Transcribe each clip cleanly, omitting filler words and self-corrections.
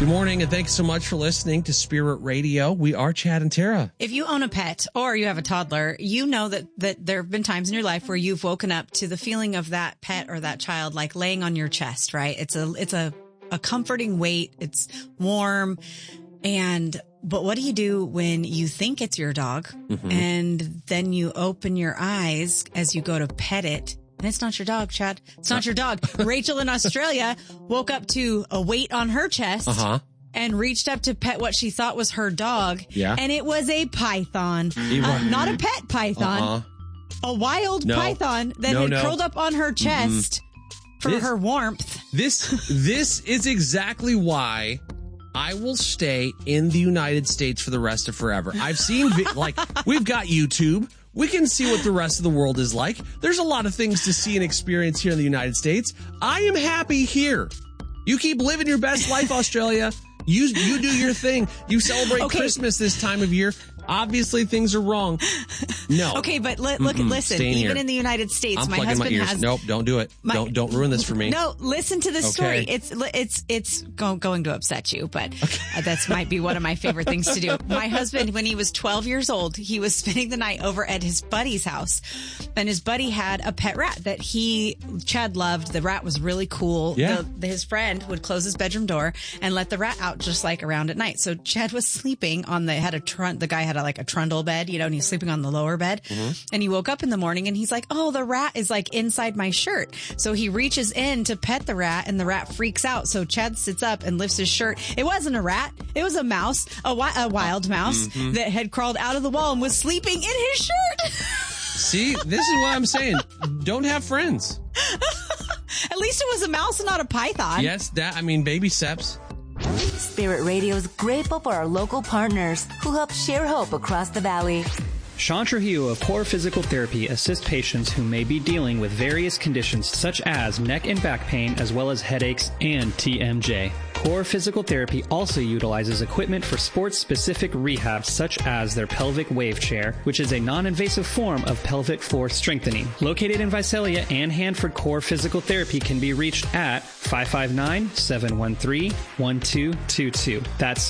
Good morning, and thanks so much for listening to Spirit Radio. We are Chad and Tara. If you own a pet or you have a toddler, you know that there have been times in your life where you've woken up to the feeling of that pet or that child like laying on your chest, right? It's a comforting weight. It's warm. But what do you do when you think it's your dog and then you open your eyes as you go to pet it? And it's not your dog, Chad. It's not your dog. Rachel in Australia woke up to a weight on her chest and reached up to pet what she thought was her dog. Yeah. And it was a python. Not a pet python. A wild python that had curled up on her chest for her warmth. This is exactly why I will stay in the United States for the rest of forever. I've seen, we've got YouTube. We can see what the rest of the world is like. There's a lot of things to see and experience here in the United States. I am happy here. You keep living your best life, Australia. You do your thing. You celebrate Christmas this time of year. Obviously, things are wrong. No. Okay, but listen. Even in the United States, my husband has. Nope, don't do it. Don't ruin this for me. No, listen to this story. It's going to upset you, but that might be one of my favorite things to do. My husband, when he was 12 years old, he was spending the night over at his buddy's house, and his buddy had a pet rat that Chad loved. The rat was really cool. Yeah. His friend would close his bedroom door and let the rat out just like around at night. So Chad was sleeping on the guy had a trundle bed, and he's sleeping on the lower bed. And he woke up in the morning and he's like, oh, the rat is like inside my shirt. So he reaches in to pet the rat and the rat freaks out. So Chad sits up and lifts his shirt. It wasn't a rat. It was a mouse, a wild mouse that had crawled out of the wall and was sleeping in his shirt. See, this is what I'm saying. Don't have friends. At least it was a mouse and not a python. Yes, baby steps. Spirit Radio is grateful for our local partners who help share hope across the valley. Sean Trujillo of Core Physical Therapy assists patients who may be dealing with various conditions such as neck and back pain, as well as headaches and TMJ. Core Physical Therapy also utilizes equipment for sports-specific rehab, such as their pelvic wave chair, which is a non-invasive form of pelvic floor strengthening. Located in Visalia and Hanford, Core Physical Therapy can be reached at 559-713-1222. That's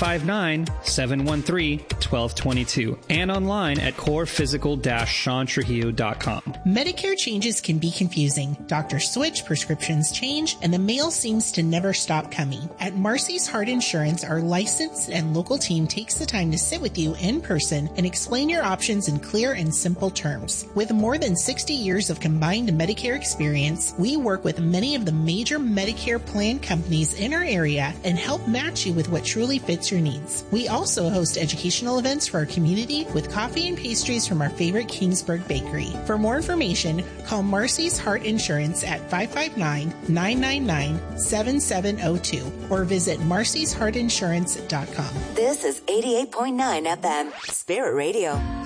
559-713-1222. And online at corephysical-seantrujillo.com. Medicare changes can be confusing. Doctors switch, prescriptions change, and the mail seems to never stop coming. At Marcy's Heart Insurance, our licensed and local team takes the time to sit with you in person and explain your options in clear and simple terms. With more than 60 years of combined Medicare experience, we work with many of the major Medicare plan companies in our area and help match you with what truly fits your needs. We also host educational events for our community with coffee and pastries from our favorite Kingsburg bakery. For more information, call Marcy's Heart Insurance at 559-999-7702 or visit marcysheartinsurance.com. This is 88.9 FM, Spirit Radio.